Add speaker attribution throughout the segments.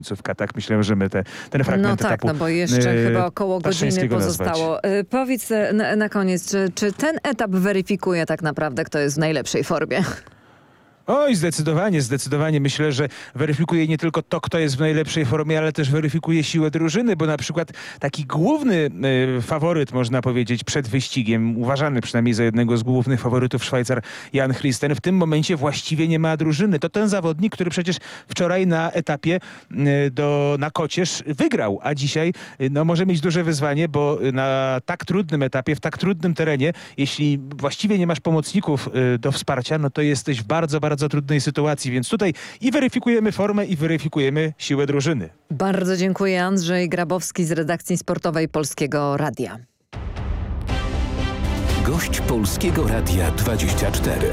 Speaker 1: Tak, myślę, że my ten fragment etapu
Speaker 2: no bo jeszcze chyba około godziny pozostało.
Speaker 1: Nazwać.
Speaker 2: Powiedz na koniec, czy ten etap weryfikuje tak naprawdę, kto jest w najlepszej formie?
Speaker 1: Oj, zdecydowanie. Myślę, że weryfikuje nie tylko to, kto jest w najlepszej formie, ale też weryfikuje siłę drużyny, bo na przykład taki główny faworyt, można powiedzieć, przed wyścigiem, uważany przynajmniej za jednego z głównych faworytów, Szwajcar Jan Christen, w tym momencie właściwie nie ma drużyny. To ten zawodnik, który przecież wczoraj na etapie na Kocież wygrał, a dzisiaj może mieć duże wyzwanie, bo na tak trudnym etapie, w tak trudnym terenie, jeśli właściwie nie masz pomocników do wsparcia, no to jesteś w bardzo trudnej sytuacji, więc tutaj i weryfikujemy formę, i weryfikujemy siłę drużyny.
Speaker 2: Bardzo dziękuję. Andrzej Grabowski z redakcji sportowej Polskiego Radia.
Speaker 3: Gość Polskiego Radia 24.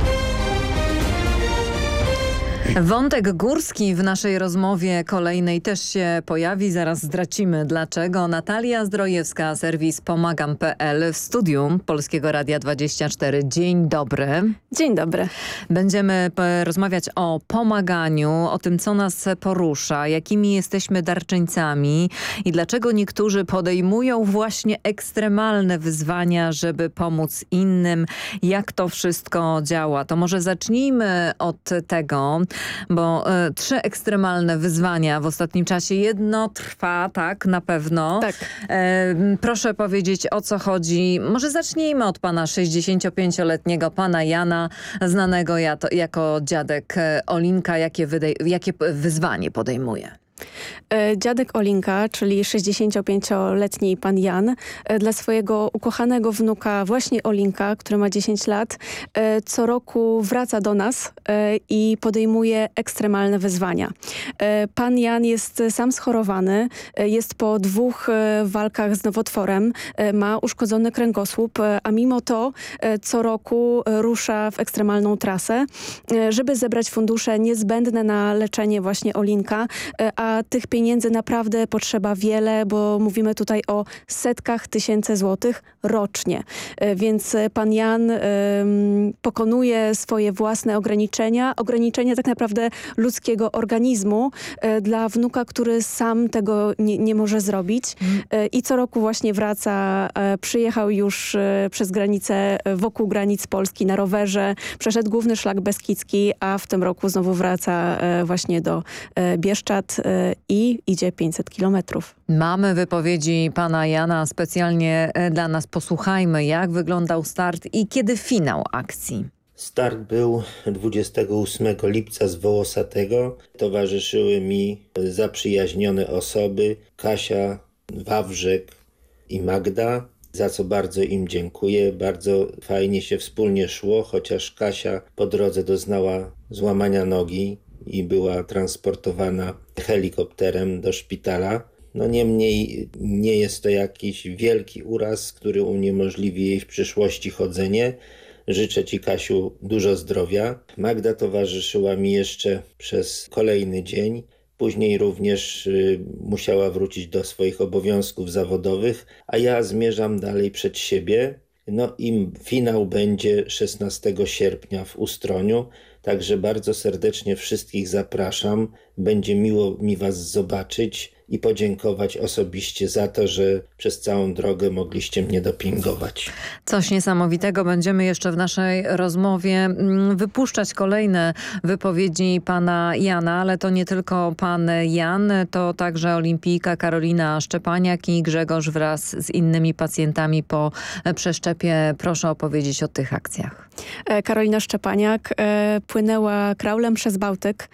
Speaker 2: Wątek górski w naszej rozmowie kolejnej też się pojawi. Zaraz zdradzimy dlaczego. Natalia Zdrojewska, serwis pomagam.pl w studium Polskiego Radia 24. Dzień dobry.
Speaker 4: Dzień dobry.
Speaker 2: Będziemy rozmawiać o pomaganiu, o tym, co nas porusza, jakimi jesteśmy darczyńcami i dlaczego niektórzy podejmują właśnie ekstremalne wyzwania, żeby pomóc innym. Jak to wszystko działa? To może zacznijmy od tego, bo 3 ekstremalne wyzwania w ostatnim czasie. Jedno trwa, tak, na pewno.
Speaker 4: Tak.
Speaker 2: Proszę powiedzieć, o co chodzi. Może zacznijmy od pana 65-letniego, pana Jana, znanego jako dziadek Olinka. Jakie wyzwanie podejmuje?
Speaker 4: Dziadek Olinka, czyli 65-letni pan Jan, dla swojego ukochanego wnuka właśnie Olinka, który ma 10 lat, co roku wraca do nas i podejmuje ekstremalne wyzwania. Pan Jan jest sam schorowany, jest po 2 walkach z nowotworem, ma uszkodzony kręgosłup, a mimo to co roku rusza w ekstremalną trasę, żeby zebrać fundusze niezbędne na leczenie właśnie Olinka, a tych pieniędzy naprawdę potrzeba wiele, bo mówimy tutaj o setkach tysięcy złotych rocznie. Więc pan Jan pokonuje swoje własne ograniczenia tak naprawdę ludzkiego organizmu dla wnuka, który sam tego nie może zrobić. I co roku właśnie wraca, przyjechał już przez granicę, wokół granic Polski na rowerze, przeszedł główny szlak beskidzki, a w tym roku znowu wraca właśnie do Bieszczad i idzie 500 kilometrów.
Speaker 2: Mamy wypowiedzi pana Jana specjalnie dla nas. Posłuchajmy, jak wyglądał start i kiedy finał akcji.
Speaker 5: Start był 28 lipca z Wołosatego. Towarzyszyły mi zaprzyjaźnione osoby Kasia, Wawrzek i Magda, za co bardzo im dziękuję. Bardzo fajnie się wspólnie szło, chociaż Kasia po drodze doznała złamania nogi i była transportowana helikopterem do szpitala. No niemniej nie jest to jakiś wielki uraz, który uniemożliwi jej w przyszłości chodzenie. Życzę Ci, Kasiu, dużo zdrowia. Magda towarzyszyła mi jeszcze przez kolejny dzień. Później również musiała wrócić do swoich obowiązków zawodowych, a ja zmierzam dalej przed siebie. No i finał będzie 16 sierpnia w Ustroniu. Także bardzo serdecznie wszystkich zapraszam. Będzie miło mi Was zobaczyć i podziękować osobiście za to, że przez całą drogę mogliście mnie dopingować.
Speaker 2: Coś niesamowitego. Będziemy jeszcze w naszej rozmowie wypuszczać kolejne wypowiedzi pana Jana, ale to nie tylko pan Jan, to także olimpijka Karolina Szczepaniak i Grzegorz wraz z innymi pacjentami po przeszczepie. Proszę opowiedzieć o tych akcjach.
Speaker 4: Karolina Szczepaniak płynęła kraulem przez Bałtyk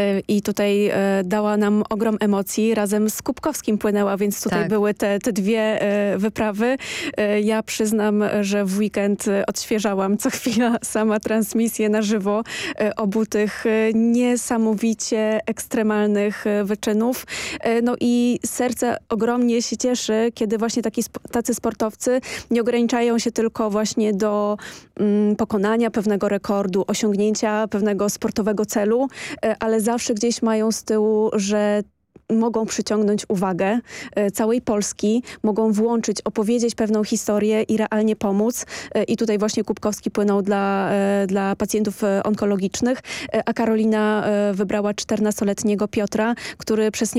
Speaker 4: i tutaj dała nam ogrom emocji. Razem z Kubkowskim płynęła, więc tutaj były te 2 wyprawy. Ja przyznam, że w weekend odświeżałam co chwila sama transmisję na żywo obu tych niesamowicie ekstremalnych wyczynów. No i serce ogromnie się cieszy, kiedy właśnie tacy sportowcy nie ograniczają się tylko właśnie do pokonania pewnego rekordu, osiągnięcia pewnego sportowego celu, ale zawsze gdzieś mają z tyłu, że mogą przyciągnąć uwagę całej Polski, mogą włączyć, opowiedzieć pewną historię i realnie pomóc. I tutaj właśnie Kubkowski płynął dla pacjentów onkologicznych, a Karolina wybrała 14-letniego Piotra, który przez